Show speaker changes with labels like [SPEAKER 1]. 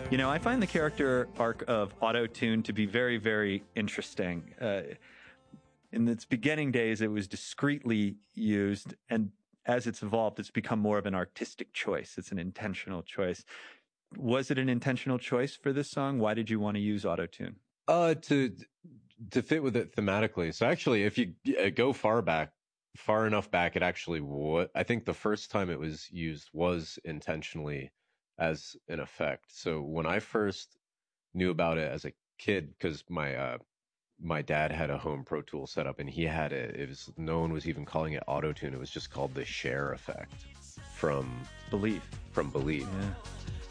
[SPEAKER 1] I find the character arc of Auto-Tune to be very, very interesting. In its beginning days, it was discreetly used, and as it's evolved, it's become more of an artistic choice. It's an intentional choice. Was it an intentional choice for this song? Why did you want to use Auto-Tune?
[SPEAKER 2] To fit with it thematically. So actually, if you go far enough back, it actually I think the first time it was used was intentionally as an effect. So when I first knew about it as a kid, because my dad had a home Pro Tool setup, and he had it was, no one was even calling it Auto-Tune. It was just called the Cher effect from
[SPEAKER 1] Believe.
[SPEAKER 2] Believe.
[SPEAKER 1] Yeah.